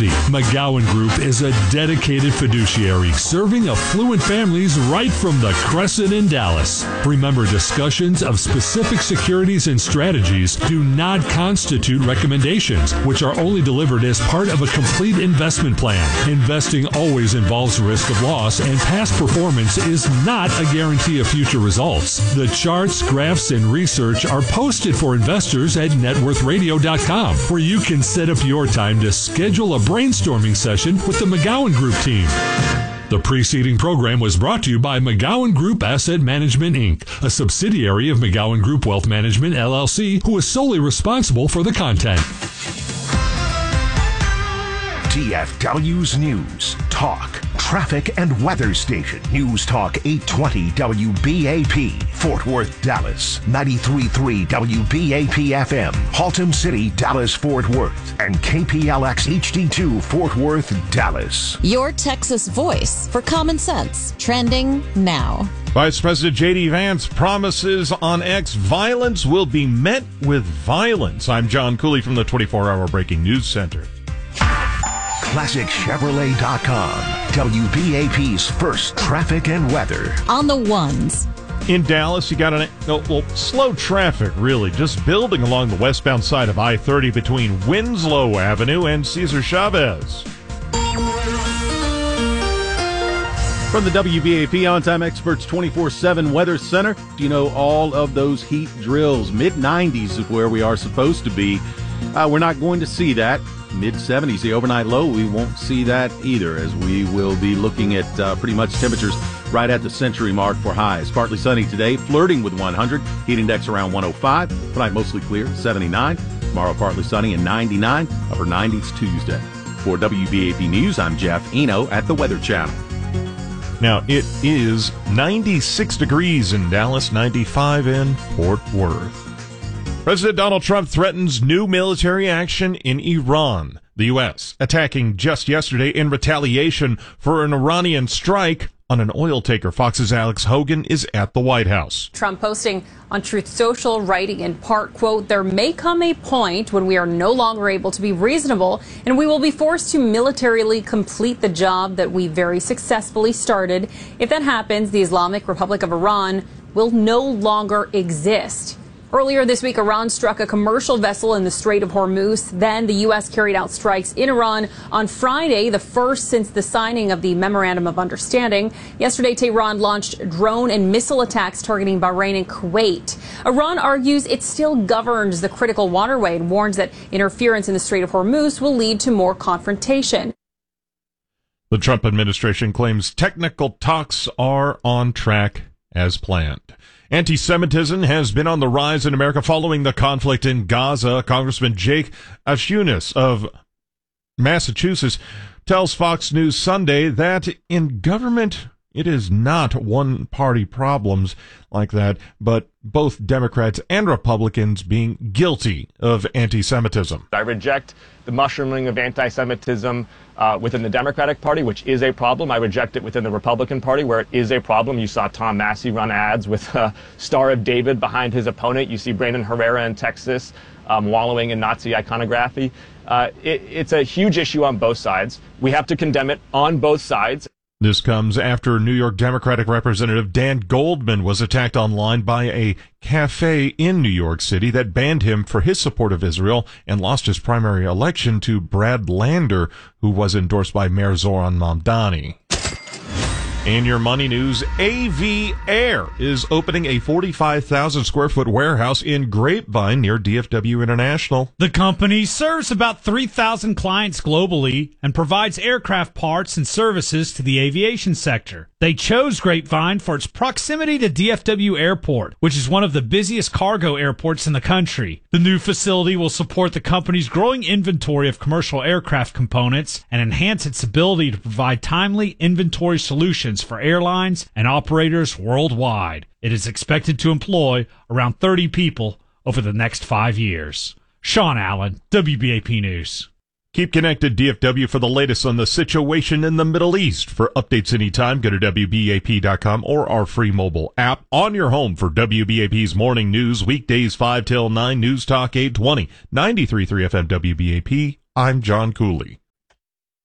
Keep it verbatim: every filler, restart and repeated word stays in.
McGowan Group is a dedicated fiduciary serving affluent families right from the Crescent in Dallas. Remember, discussions of specific securities and strategies do not constitute recommendations, which are only delivered as part of a complete investment plan. Investing always involves risk of loss, and past performance is not a guarantee of future results. The charts, graphs, and research are posted for investors at net worth radio dot com, where you can set up your time to schedule a brainstorming session with the McGowan Group team. The preceding program was brought to you by McGowan Group Asset Management, Incorporated, a subsidiary of McGowan Group Wealth Management, L L C, who is solely responsible for the content. D F W's News, Talk, Traffic, and Weather Station. News Talk eight twenty W B A P, Fort Worth, Dallas. ninety-three point three W B A P F M, Haltom City, Dallas, Fort Worth. And K P L X H D two, Fort Worth, Dallas. Your Texas voice for common sense. Trending now. Vice President J D. Vance promises on X violence will be met with violence. I'm John Cooley from the twenty-four hour Breaking News Center. Classic Chevrolet dot com, W B A P's first traffic and weather. On the ones. In Dallas, you got an well, well, slow traffic, really, just building along the westbound side of I thirty between Winslow Avenue and Cesar Chavez. From the W B A P On-Time Experts twenty-four seven Weather Center, do you know all of those heat drills? mid nineties is where we are supposed to be. Uh, we're not going to see that. mid seventies, the overnight low, we won't see that either, as we will be looking at uh, pretty much temperatures right at the century mark for highs. Partly sunny today, flirting with one hundred, heat index around one oh five. Tonight mostly clear, seventy-nine. Tomorrow partly sunny and ninety-nine, upper nineties Tuesday. For W B A P News, I'm Jeff Eno at the Weather Channel. Now, it is ninety-six degrees in Dallas, ninety-five in Fort Worth. President Donald Trump threatens new military action in Iran. The U S attacking just yesterday in retaliation for an Iranian strike on an oil taker. Fox's Alex Hogan is at the White House. Trump posting on Truth Social, writing in part, quote, "There may come a point when we are no longer able to be reasonable and we will be forced to militarily complete the job that we very successfully started. If that happens, the Islamic Republic of Iran will no longer exist." Earlier this week, Iran struck a commercial vessel in the Strait of Hormuz. Then the U S carried out strikes in Iran on Friday, the first since the signing of the Memorandum of Understanding. Yesterday, Tehran launched drone and missile attacks targeting Bahrain and Kuwait. Iran argues it still governs the critical waterway and warns that interference in the Strait of Hormuz will lead to more confrontation. The Trump administration claims technical talks are on track as planned. Anti-Semitism has been on the rise in America following the conflict in Gaza. Congressman Jake Ashunis of Massachusetts tells Fox News Sunday that in government it is not one-party problems like that, but both Democrats and Republicans being guilty of anti-Semitism. I reject the mushrooming of anti-Semitism uh, within the Democratic Party, which is a problem. I reject it within the Republican Party, where it is a problem. You saw Tom Massey run ads with uh, Star of David behind his opponent. You see Brandon Herrera in Texas um, wallowing in Nazi iconography. Uh, it, it's a huge issue on both sides. We have to condemn it on both sides. This comes after New York Democratic Representative Dan Goldman was attacked online by a cafe in New York City that banned him for his support of Israel and lost his primary election to Brad Lander, who was endorsed by Mayor Zoran Mamdani. In your money news, A V Air is opening a forty-five thousand square foot warehouse in Grapevine near D F W International. The company serves about three thousand clients globally and provides aircraft parts and services to the aviation sector. They chose Grapevine for its proximity to D F W Airport, which is one of the busiest cargo airports in the country. The new facility will support the company's growing inventory of commercial aircraft components and enhance its ability to provide timely inventory solutions for airlines and operators worldwide. It is expected to employ around thirty people over the next five years. Sean Allen, W B A P News. Keep connected, D F W, for the latest on the situation in the Middle East. For updates anytime, go to W B A P dot com or our free mobile app. On your home for W B A P's morning news, weekdays five till nine, News Talk eight twenty, ninety-three point three F M W B A P. I'm John Cooley.